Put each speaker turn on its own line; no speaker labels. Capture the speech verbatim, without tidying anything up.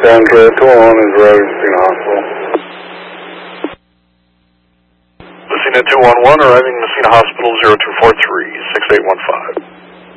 Sound Trail two one one is arriving at Messina Hospital.
Messina two one one arriving at Messina Hospital zero two four three, six eight one five.